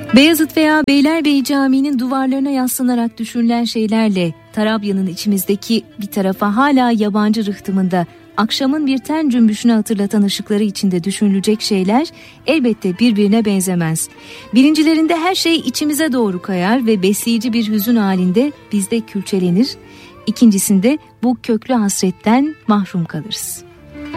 Beyazıt veya Beylerbeyi Camii'nin duvarlarına yaslanarak düşünülen şeylerle Tarabya'nın içimizdeki bir tarafa hala yabancı rıhtımında akşamın bir ten cümbüşünü hatırlatan ışıkları içinde düşünülecek şeyler elbette birbirine benzemez. Birincilerinde her şey içimize doğru kayar ve besleyici bir hüzün halinde bizde külçelenir. İkincisinde bu köklü hasretten mahrum kalırız.